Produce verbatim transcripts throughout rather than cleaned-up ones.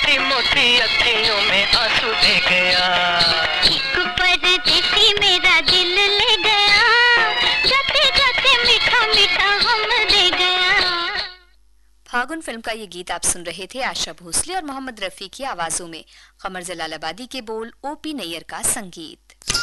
मोटी मोटी अखियों में आंसू दे गया। एक परदेसी मेरा दिल ले गया, जाते जाते मीठा मीठा हम दे गया। फागुन फिल्म का ये गीत आप सुन रहे थे आशा भोसले और मोहम्मद रफी की आवाजों में। कमर जलालाबादी के बोल, ओपी नैयर का संगीत।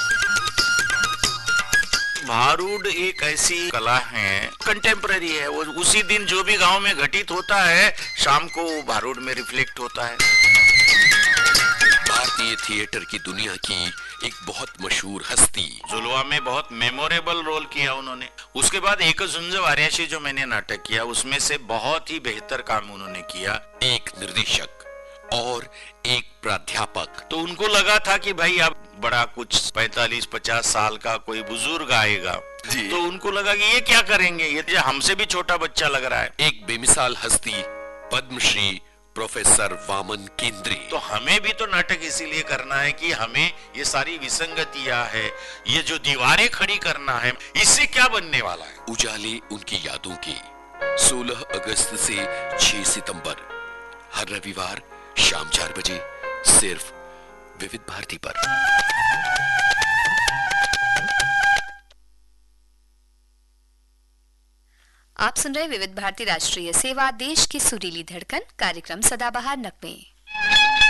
भारूड एक ऐसी कला है, कंटेम्पररी है। वो उसी दिन जो भी गांव में घटित होता है, शाम को वो भारूड में रिफ्लेक्ट होता है। भारतीय थिएटर की दुनिया की एक बहुत मशहूर हस्ती, जुलवा में बहुत मेमोरेबल रोल किया उन्होंने। उसके बाद एक झुंज वारियाशी जो मैंने नाटक किया, उसमें से बहुत ही बेहतर काम उन्होंने किया। एक निर्देशक और एक प्राध्यापक। तो उनको लगा था कि भाई अब बड़ा कुछ पैंतालीस पचास साल का कोई बुजुर्ग आएगा, तो उनको लगा कि ये क्या करेंगे, ये हमसे भी छोटा बच्चा लग रहा है। एक बेमिसाल हस्ती, पद्मश्री प्रोफेसर वामन केंद्री। तो हमें भी तो नाटक इसीलिए करना है कि हमें ये सारी विसंगतियां है, ये जो दीवारें खड़ी करना है, इससे क्या बनने वाला है। उजाले उनकी यादों की सोलह अगस्त से छह सितंबर हर रविवार शाम चार बजे सिर्फ विविध भारती पर। आप सुन रहे विविध भारती राष्ट्रीय सेवा, देश की सुरीली धड़कन, कार्यक्रम सदाबहार नगमे।